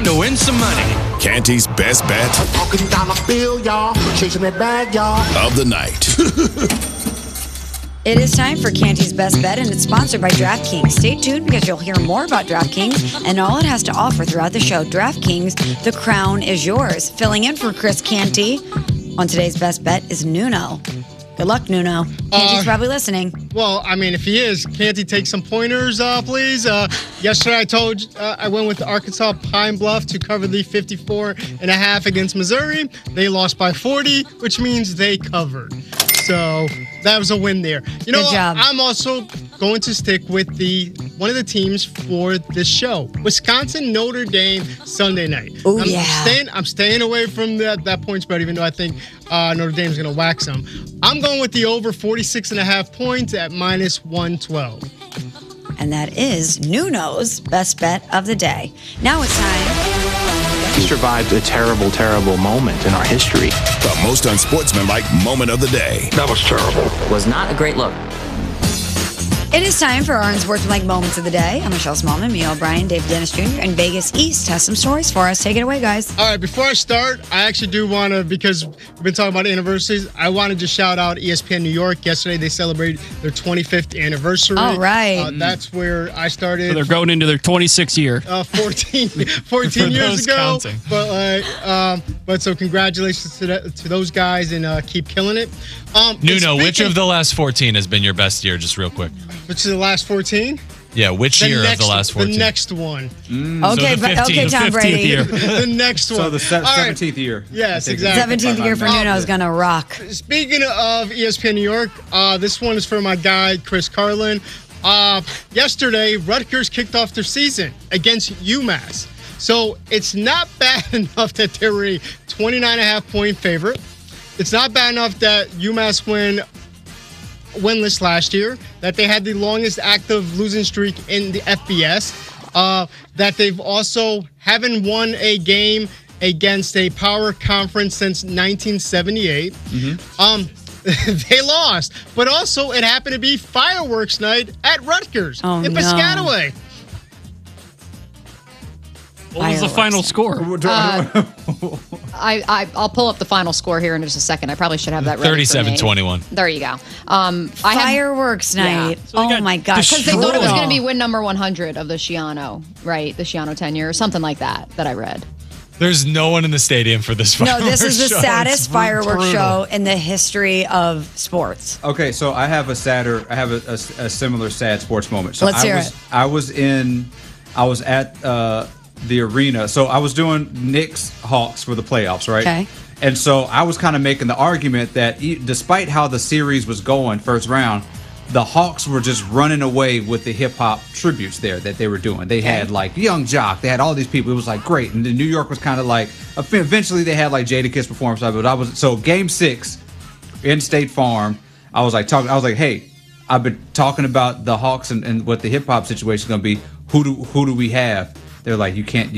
time to win some money. Canty's best bet Talking dollar bill, y'all. Chasing that bag, y'all. of the night. It is time for Canty's Best Bet, and it's sponsored by DraftKings. Stay tuned because you'll hear more about DraftKings and all it has to offer throughout the show. DraftKings, the crown is yours. Filling in for Chris Canty on today's Best Bet is Nuno. Good luck, Nuno. Canty's probably listening. Well, I mean, if he is, can't he take some pointers, please? Yesterday I told I went with Arkansas Pine Bluff to cover the 54.5 against Missouri. They lost by 40, which means they covered. So that was a win there. You know Good what? job. I'm also going to stick with one of the teams for this show. Wisconsin, Notre Dame, Sunday night. Oh, yeah. I'm staying away from that point spread, even though I think Notre Dame's going to whack some. I'm going with the over 46.5 points at -112. And that is Nuno's Best Bet of the day. Now it's time. We survived a terrible, terrible moment in our history. The most unsportsmanlike moment of the day. That was terrible. Was not a great look. It is time for our unsportsmanlike moments of the day. I'm Michelle Smallman, Mia O'Brien, Dave Dennis Jr., and Vegas East has some stories for us. Take it away, guys. All right, before I start, I actually do want to, because we've been talking about anniversaries, I wanted to shout out ESPN New York. Yesterday, they celebrated their 25th anniversary. All right. That's where I started. So they're going into their 26th year. 14 For years those ago. counting. But so congratulations to those guys, and keep killing it. Nuno, which of the last 14 has been your best year, just real quick? Which is the last 14? Yeah, which year of the last 14? The next one. Okay, Tom Brady. Year. The next one. So the All right. 17th year. Yes, exactly. 17th year for Nuno is going to rock. Speaking of ESPN New York, this one is for my guy, Chris Carlin. Yesterday, Rutgers kicked off their season against UMass. So it's not bad enough that they were a 29.5 point favorite. It's not bad enough that UMass winless last year, that they had the longest active losing streak in the FBS, that they've also haven't won a game against a power conference since 1978. They lost, but also it happened to be fireworks night at Rutgers in Piscataway. What was the final score? I'll pull up the final score here in just a second. I probably should have that ready. 37-21. There you go. Fireworks night. So oh my gosh. Because they thought it was going to be win number 100 of the Schiano, right? The Schiano tenure or something like that I read. There's no one in the stadium for this fireworks No, this is the show. saddest It's fireworks brutal. show in the history of sports. Okay, so I have a similar sad sports moment. So Let's hear it. I was at the arena. So I was doing Knicks Hawks for the playoffs, right? Okay. And so I was kind of making the argument that despite how the series was going first round, the Hawks were just running away with the hip hop tributes there that they were doing. They had like Young Jock, they had all these people. It was like great. And then New York was kind of like, eventually they had like Jadakiss perform stuff. But so game 6 in State Farm, I was like, hey, I've been talking about the Hawks and what the hip hop situation is going to be. Who do we have? They're like,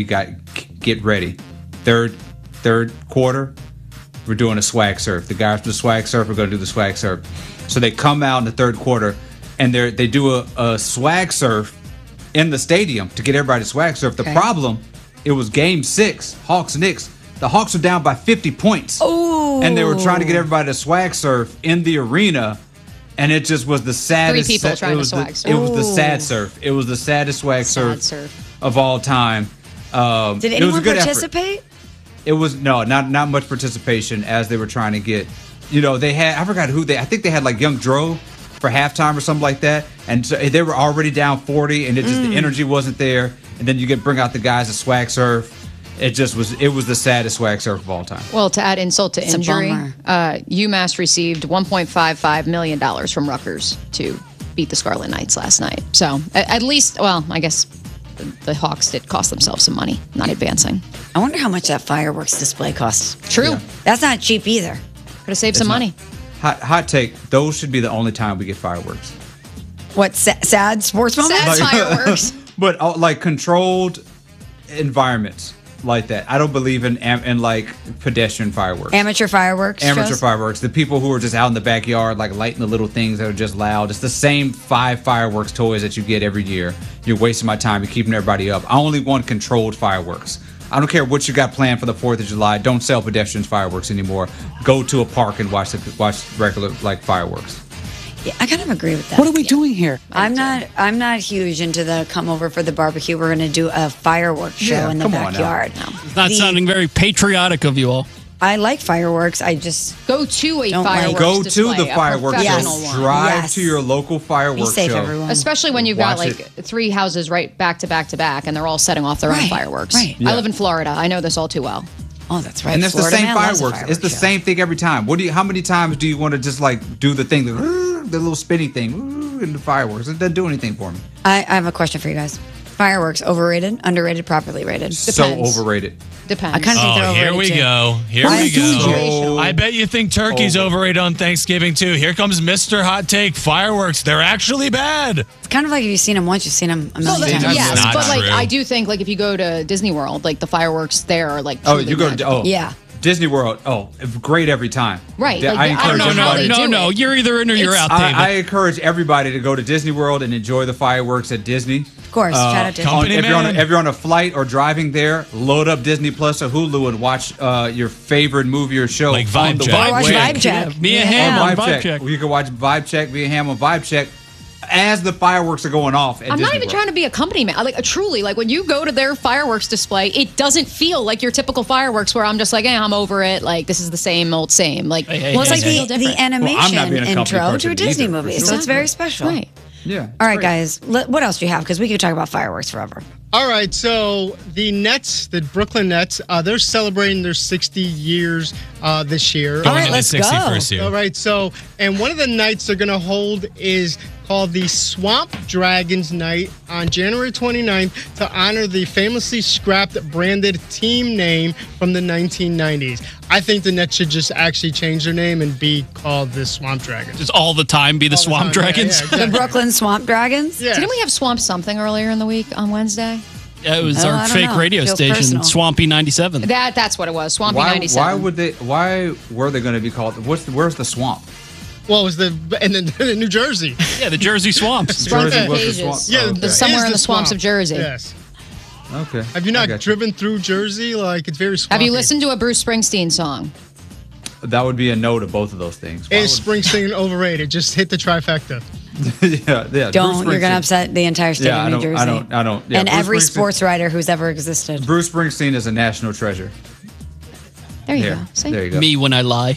get ready. Third quarter, we're doing a swag surf. The guys from the swag surf are going to do the swag surf. So they come out in the third quarter, and they do a swag surf in the stadium to get everybody to swag surf. The problem, it was game 6, Hawks-Knicks. The Hawks were down by 50 points. Ooh. And they were trying to get everybody to swag surf in the arena. And it just was the saddest. 3 people trying to swag surf. It was the sad surf. It was the saddest swag surf of all time. Did it was a anyone good participate? Effort. It was not much participation as they were trying to get. They had, I forgot I think they had like Young Dro for halftime or something like that, and so they were already down 40, and the energy wasn't there. And then you bring out the guys at swag surf. It was the saddest swag surf of all time. Well, to add insult to It's a injury, bummer. UMass received $1.55 million from Rutgers to beat the Scarlet Knights last night. So at least, well, I guess the Hawks did cost themselves some money, not advancing. I wonder how much that fireworks display costs. True. Yeah. That's not cheap either. Could have saved some money. Hot take. Those should be the only time we get fireworks. What, sad sports moments? Sad fireworks. But like controlled environments like that. I don't believe in like pedestrian fireworks. Amateur fireworks. shows? Fireworks. The people who are just out in the backyard, like lighting the little things that are just loud. It's the same 5 fireworks toys that you get every year. You're wasting my time. You're keeping everybody up. I only want controlled fireworks. I don't care what you got planned for the 4th of July. Don't sell pedestrians fireworks anymore. Go to a park and watch regular fireworks. Yeah, I kind of agree with that. What are we doing here? I'm not huge into the come over for the barbecue. We're going to do a fireworks show in the backyard. It's not sounding very patriotic of you all. I like fireworks. I just go to a don't fireworks Go display, to the fireworks show. Yes. Drive to your local fireworks Be safe, show. everyone. Especially when you've got Watch like 3 houses right back to back to back, and they're all setting off their own fireworks. Right. Yeah. I live in Florida. I know this all too well. Oh, that's right. And it's Florida the same man loves a fireworks. It's the show. same thing every time. How many times do you want to just like do the thing, the little spinning thing, and the fireworks? It doesn't do anything for me. I have a question for you guys. Fireworks, overrated, underrated, properly rated? So overrated. Depends. I kind of think they're here overrated we too. go. Here Why we is it go. I bet you think turkey's overrated on Thanksgiving too. Here comes Mr. Hot Take. Fireworks, they're actually bad. It's kind of like if you've seen them once, you've seen them a million times. Yes, not but like true. I do think like if you go to Disney World, like the fireworks there are like Oh, truly you go to magical. Yeah. Disney World. Oh, great every time. Right, Yeah, like, I I encourage don't know how everybody. they do No. it. You're either in or you're out, David. I encourage everybody to go to Disney World and enjoy the fireworks at Disney. Of course. Shout out to company If man. you're on a flight or driving there, load up Disney Plus or Hulu and watch your favorite movie or show Like on Vibe the Check. way. Watch Vibe Check. Yeah, Mia Yeah. Hamm On on Vibe Check. You can watch Vibe Check, Mia Hamm on Vibe Check as the fireworks are going off at I'm Disney not even World. trying to be a company man. Like truly, like when you go to their fireworks display, it doesn't feel like your typical fireworks where I'm just like, I'm over it. Like this is the same old same. Like Well, it's like feel the different. animation being a company intro to person a Disney either, for movie, sure. so it's very special. Right. Yeah. All right, great. guys. What else do you have? Because we could talk about fireworks forever. All right, so the Nets, the Brooklyn Nets, they're celebrating their 60 years this year. All right, let's go. 61st year. All right, so, and one of the nights they're going to hold is called the Swamp Dragons Night on January 29th to honor the famously scrapped branded team name from the 1990s. I think the Nets should just actually change their name and be called the Swamp Dragons. Just all the time be the All the Swamp time, yeah, Dragons. yeah, The exactly. Brooklyn Swamp Dragons? Yeah. Didn't we have Swamp something earlier in the week on Wednesday? Yeah, it was Oh, I our don't fake know. radio Feels station, personal. Swampy 97. That's what it was. Swampy Why 97. why were they going to be called? Where's the swamp? Well, it was in New Jersey. Yeah, the Jersey Swamps. Swamp Jersey was the Pages. swamp. Yeah, Oh, okay. it Somewhere is in the swamps of Jersey. Yes. Okay. Have you I not got driven through Jersey? Like, it's very swampy. Have you listened to a Bruce Springsteen song? That would be a no to both of those things. Why Is would- Springsteen overrated? Just hit the trifecta. yeah. Don't. Bruce You're going to Springsteen- upset the entire state Yeah, of New Jersey. I don't. Yeah, and Bruce every Springsteen- sports writer who's ever existed. Bruce Springsteen is a national treasure. There you There, go. See? there you go. Me when I lie.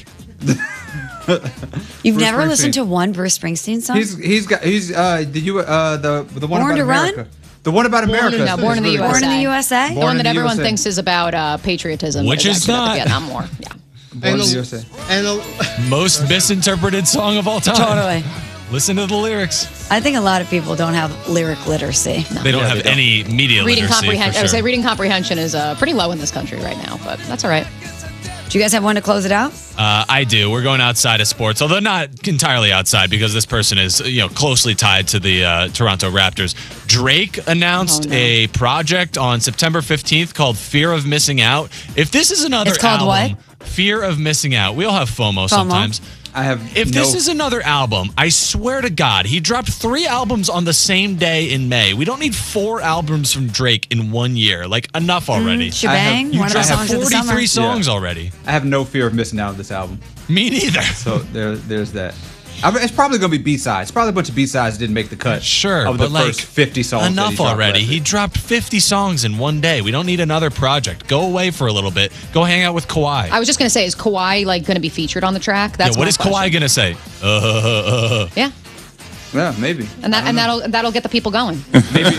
You've Bruce never listened Springsteen. to one Bruce Springsteen song? He's the one Born about to Run? America. The one about America. No, Born in the is really USA. Born in the USA? The Born one in that the everyone USA. thinks is about patriotism. Which but is actually about not. the Vietnam War. Yeah. Born in the the- USA. And Most misinterpreted song of all time. Totally. Listen to the lyrics. I think a lot of people don't have lyric literacy. They don't Yeah, have they don't. any media Reading literacy. comprehension. For I would say sure. reading comprehension is pretty low in this country right now, but that's all right. Do you guys have one to close it out? I do. We're going outside of sports, although not entirely outside because this person is, closely tied to the Toronto Raptors. Drake announced a project on September 15th called Fear of Missing Out. If this is another It's called album, Fear of Missing Out. We all have FOMO sometimes. I have. If this is another album, I swear to God, he dropped 3 albums on the same day in May. We don't need 4 albums from Drake in 1 year. Like, enough already. Shebang, You one of the dropped songs of the summer. 43 songs already. I have no fear of missing out on this album. Me neither. So there's that. It's probably going to be B-sides. Probably a bunch of B-sides that didn't make the cut. Sure, Of the but like first 50 songs. that he enough dropped already. last He week. dropped 50 songs in 1 day. We don't need another project. Go away for a little bit. Go hang out with Kawhi. I was just going to say, is Kawhi going to be featured on the track? That's what my is Kawhi question. going to say? Yeah, Yeah, maybe. and that'll get the people going. Maybe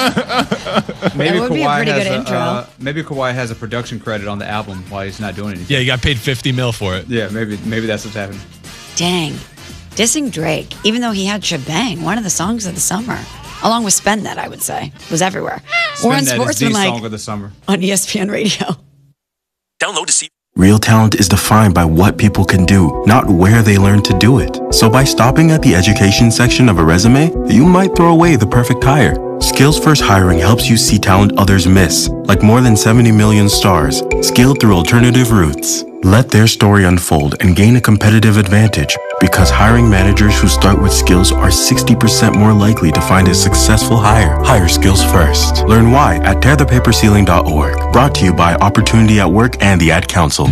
would be a Kawhi pretty has good intro. maybe Kawhi has a production credit on the album while he's not doing anything. Yeah, you got paid $50 million for it. Yeah, maybe that's what's happening. Dang. Dissing Drake, even though he had Shebang, one of the songs of the summer, along with Spend That, I would say, was everywhere. Or on Spend That is the Sportsmanlike song of the summer. on ESPN Radio. Download to see. Real talent is defined by what people can do, not where they learn to do it. So by stopping at the education section of a resume, you might throw away the perfect hire. Skills First Hiring helps you see talent others miss, like more than 70 million stars, scaled through alternative routes. Let their story unfold and gain a competitive advantage, because hiring managers who start with skills are 60% more likely to find a successful hire. Hire skills first. Learn why at tearthepaperceiling.org. Brought to you by Opportunity at Work and the Ad Council.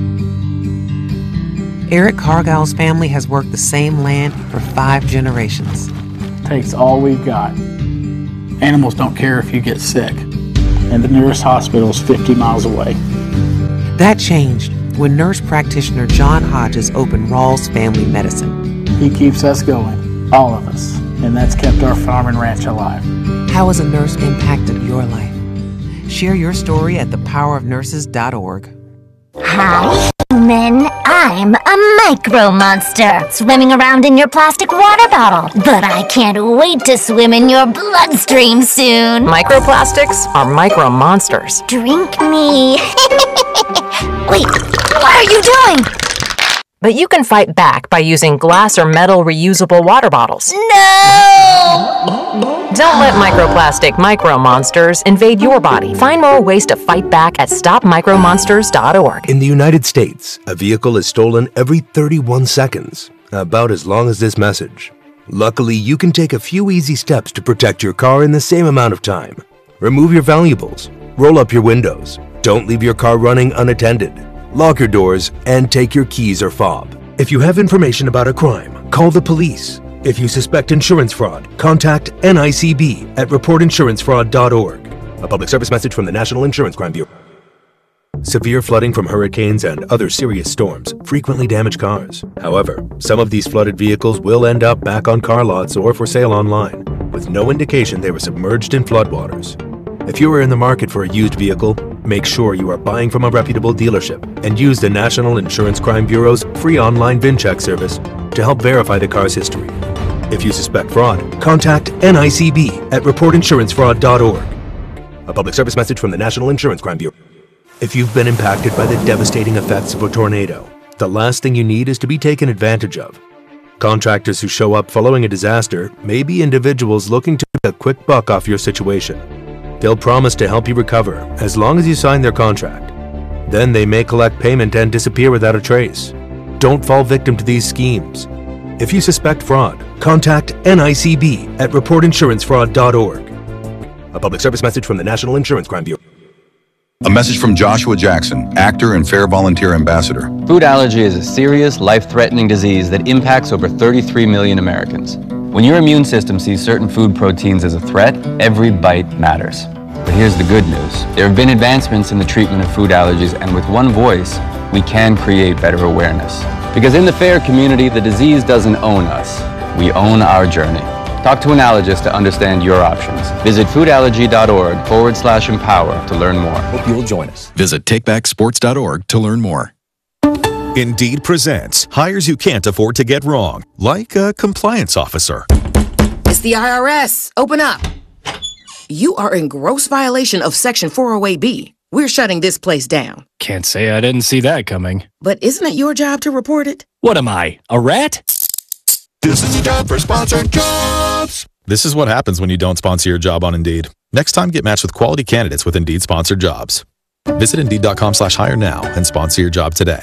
Eric Cargile's family has worked the same land for 5 generations. Takes all we've got. Animals don't care if you get sick, and the nearest hospital is 50 miles away. That changed when nurse practitioner John Hodges opened Rawls Family Medicine. He keeps us going, all of us, and that's kept our farm and ranch alive. How has a nurse impacted your life? Share your story at thepowerofnurses.org. Hi, human. I'm a micro monster swimming around in your plastic water bottle. But I can't wait to swim in your bloodstream soon. Microplastics are micro monsters. Drink me. Wait, what are you doing? But you can fight back by using glass or metal reusable water bottles. No! Don't let microplastic micro monsters invade your body. Find more ways to fight back at stopmicromonsters.org. In the United States, a vehicle is stolen every 31 seconds, about as long as this message. Luckily, you can take a few easy steps to protect your car in the same amount of time. Remove your valuables, roll up your windows, don't leave your car running unattended, lock your doors, and take your keys or fob. If you have information about a crime, call the police. If you suspect insurance fraud, contact NICB at reportinsurancefraud.org. A public service message from the National Insurance Crime Bureau. Severe flooding from hurricanes and other serious storms frequently damage cars. However, some of these flooded vehicles will end up back on car lots or for sale online, with no indication they were submerged in floodwaters. If you are in the market for a used vehicle, make sure you are buying from a reputable dealership and use the National Insurance Crime Bureau's free online VIN check service to help verify the car's history. If you suspect fraud, contact NICB at reportinsurancefraud.org. A public service message from the National Insurance Crime Bureau. If you've been impacted by the devastating effects of a tornado, the last thing you need is to be taken advantage of. Contractors who show up following a disaster may be individuals looking to make a quick buck off your situation. They'll promise to help you recover as long as you sign their contract. Then they may collect payment and disappear without a trace. Don't fall victim to these schemes. If you suspect fraud, contact NICB at reportinsurancefraud.org. A public service message from the National Insurance Crime Bureau. A message from Joshua Jackson, actor and Fair Volunteer Ambassador. Food allergy is a serious, life-threatening disease that impacts over 33 million Americans. When your immune system sees certain food proteins as a threat, every bite matters. But here's the good news. There have been advancements in the treatment of food allergies, and with one voice, we can create better awareness. Because in the FAIR community, the disease doesn't own us. We own our journey. Talk to an allergist to understand your options. Visit foodallergy.org/empower to learn more. Hope you'll join us. Visit takebacksports.org to learn more. Indeed presents hires you can't afford to get wrong, like a compliance officer. It's the IRS. Open up. You are in gross violation of Section 408B. We're shutting this place down. Can't say I didn't see that coming. But isn't it your job to report it? What am I, a rat? This is a job for sponsored jobs. This is what happens when you don't sponsor your job on Indeed. Next time, get matched with quality candidates with Indeed sponsored jobs. Visit Indeed.com/hire now and sponsor your job today.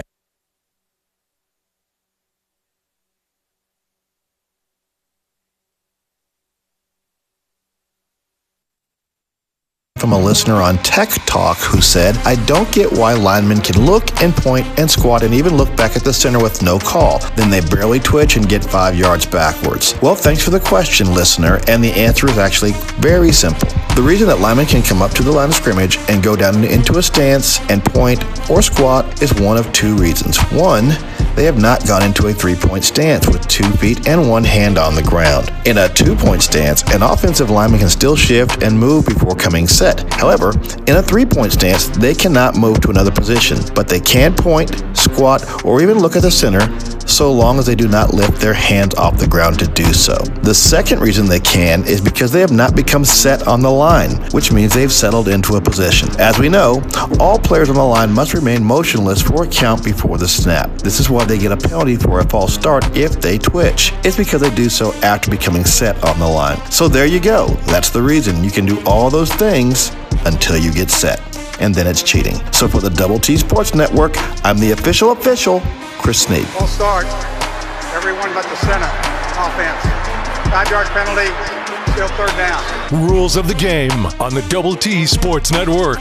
From a listener on Tech Talk who said, I don't get why linemen can look and point and squat and even look back at the center with no call. Then they barely twitch and get 5 yards backwards. Well, thanks for the question, listener, and the answer is actually very simple. The reason that linemen can come up to the line of scrimmage and go down into a stance and point or squat is one of 2 reasons. One, they have not gone into a 3-point stance with 2 feet and 1 hand on the ground. In a 2-point stance, an offensive lineman can still shift and move before coming set. However, in a 3-point stance, they cannot move to another position, but they can point, squat, or even look at the center so long as they do not lift their hands off the ground to do so. The second reason they can is because they have not become set on the line, which means they've settled into a position. As we know, all players on the line must remain motionless for a count before the snap. This is why they get a penalty for a false start if they twitch. It's because they do so after becoming set on the line. So there you go. That's the reason you can do all those things until you get set. And then it's cheating. So for the Double T Sports Network, I'm the official Chris Snead. Full start. Everyone but the center. Offense. 5-yard penalty. Still third down. Rules of the game on the Double T Sports Network.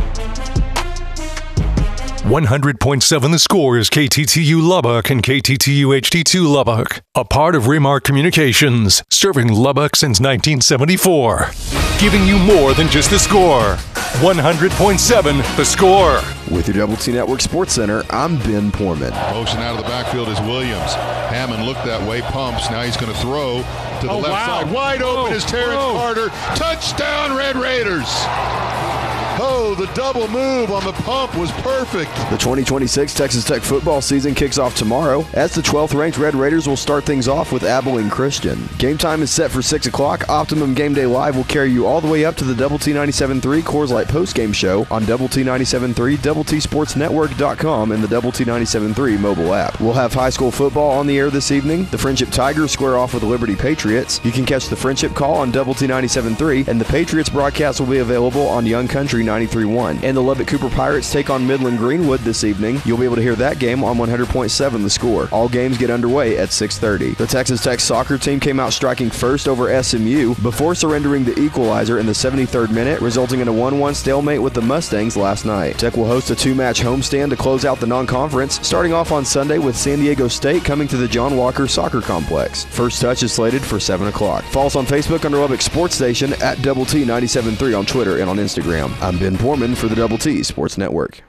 100.7 The Score is KTTU Lubbock and KTTU HD2 Lubbock, a part of Remark Communications, serving Lubbock since 1974. Giving you more than just the score. 100.7 The Score. With your Double T Network Sports Center, I'm Ben Porman. Motion out of the backfield is Williams. Hammond looked that way, pumps. Now he's going to throw to the left side. Wide open is Terrence Carter. Touchdown, Red Raiders. Oh, the double move on the pump was perfect. The 2026 Texas Tech football season kicks off tomorrow as the 12th-ranked Red Raiders will start things off with Abilene Christian. Game time is set for 6 o'clock. Optimum Game Day Live will carry you all the way up to the Double T 97.3 Coors Light postgame show on Double T 97.3, DoubleTSportsNetwork.com, and the Double T 97.3 mobile app. We'll have high school football on the air this evening. The Friendship Tigers square off with the Liberty Patriots. You can catch the Friendship Call on Double T 97.3, and the Patriots broadcast will be available on Young Country 93.1. And the Lubbock Cooper Pirates take on Midland Greenwood this evening. You'll be able to hear that game on 100.7 The Score. All games get underway at 6:30. The Texas Tech soccer team came out striking first over SMU before surrendering the equalizer in the 73rd minute, resulting in a 1-1 stalemate with the Mustangs last night. Tech will host a 2-match homestand to close out the non-conference, starting off on Sunday with San Diego State coming to the John Walker Soccer Complex. First touch is slated for 7 o'clock. Follow us on Facebook under Lubbock Sports Station, at Double T 97.3 on Twitter and on Instagram. I'm Ben Porman for the Double T Sports Network.